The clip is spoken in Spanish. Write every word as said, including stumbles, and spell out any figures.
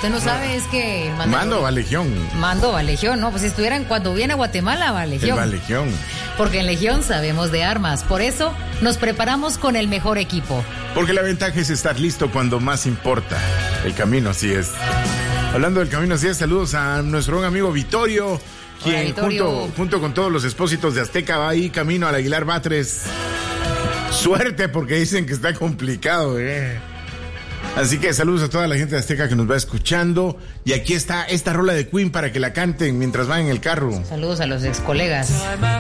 usted no sabe es que... El Mando va a Legión. Mando va a Legión, ¿no? Pues si estuvieran cuando viene a Guatemala va a Legión. Él va a Legión. Porque en Legión sabemos de armas. Por eso nos preparamos con el mejor equipo. Porque la ventaja es estar listo cuando más importa. El camino así es. Hablando del camino así es, saludos a nuestro buen amigo Vittorio, quien Hola, Vittorio. Junto, junto con todos los expósitos de Azteca va ahí camino al Aguilar Batres. Suerte, porque dicen que está complicado, eh. Así que saludos a toda la gente de Azteca que nos va escuchando. Y aquí está esta rola de Queen para que la canten mientras van en el carro. Saludos a los ex colegas.